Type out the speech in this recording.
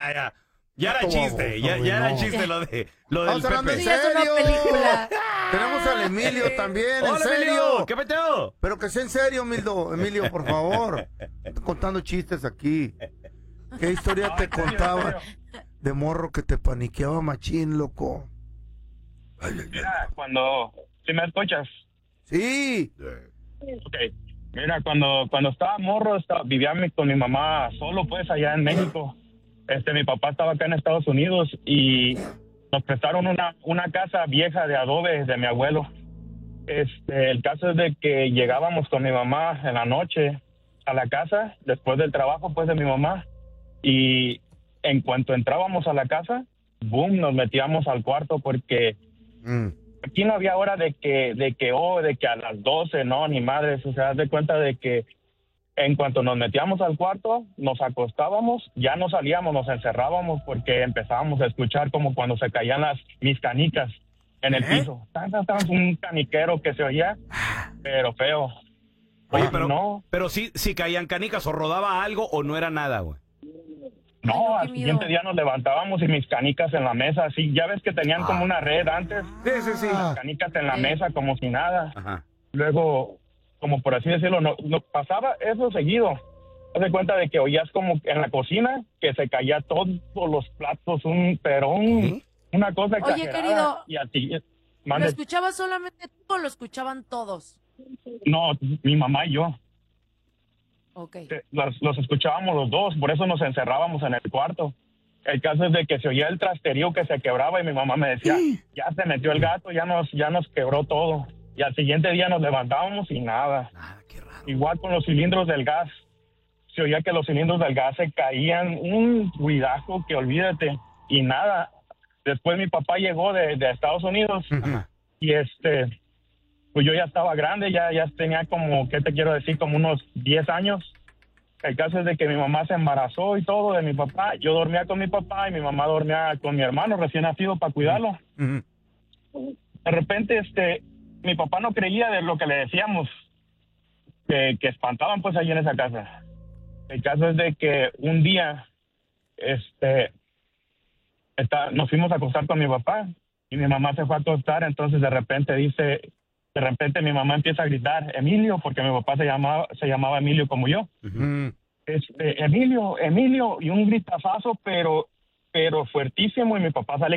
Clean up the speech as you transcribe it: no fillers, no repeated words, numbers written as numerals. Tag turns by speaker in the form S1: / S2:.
S1: ya. Ya era chiste, ya era chiste lo del
S2: hablando
S1: Pepe.
S2: en serio.
S3: Película.
S2: Tenemos al Emilio también, en
S1: Hola,
S2: serio.
S1: Emilio, ¿qué peteo?
S2: Pero que sea en serio, Emilio, por favor. Estoy contando chistes aquí. ¿Qué historia te contaba de morro que te paniqueaba machín, loco?
S4: Mira, cuando... ¿Sí me escuchas?
S2: Sí.
S4: Ok. Mira, cuando estaba morro, vivía con mi mamá solo, pues, allá en México. Mi papá estaba acá en Estados Unidos y nos prestaron una casa vieja de adobe de mi abuelo. El caso es de que llegábamos con mi mamá en la noche a la casa, después del trabajo, pues, de mi mamá, y en cuanto entrábamos a la casa, boom, nos metíamos al cuarto porque aquí no había hora de que a las 12, no, ni madres, o sea, haz de cuenta de que en cuanto nos metíamos al cuarto, nos acostábamos, ya no salíamos, nos encerrábamos porque empezábamos a escuchar como cuando se caían mis canicas en el piso. Un caniquero que se oía, pero feo.
S1: Oye,
S4: no.
S1: pero sí caían canicas o rodaba algo o no era nada, güey.
S4: No, al siguiente día nos levantábamos y mis canicas en la mesa, así, ya ves que tenían como una red antes.
S2: Sí.
S4: Las canicas en la mesa como si nada.
S1: Ajá.
S4: Luego, como por así decirlo, no pasaba eso seguido. Haz de cuenta de que oías como en la cocina que se caía todos los platos, una cosa exagerada.
S3: Oye, querido,
S4: y así,
S3: ¿lo escuchabas solamente tú o lo escuchaban todos?
S4: No, mi mamá y yo.
S3: Okay.
S4: Los escuchábamos los dos, por eso nos encerrábamos en el cuarto. El caso es de que se oía el trasterío que se quebraba y mi mamá me decía, ya se metió el gato, ya nos quebró todo. Y al siguiente día nos levantábamos y nada.
S1: Qué raro.
S4: Igual con los cilindros del gas. Se oía que los cilindros del gas se caían, un ruidajo que olvídate. Y nada. Después mi papá llegó de Estados Unidos.
S1: Ajá.
S4: Y pues yo ya estaba grande, ya tenía como, ¿qué te quiero decir? Como unos 10 años. El caso es de que mi mamá se embarazó y todo de mi papá. Yo dormía con mi papá y mi mamá dormía con mi hermano recién nacido para cuidarlo. De repente, mi papá no creía de lo que le decíamos, que espantaban pues ahí en esa casa. El caso es de que un día, nos fuimos a acostar con mi papá y mi mamá se fue a acostar, entonces de repente mi mamá empieza a gritar, Emilio, porque mi papá se llamaba Emilio como yo. Emilio, y un gritazazo, pero fuertísimo, y mi papá sale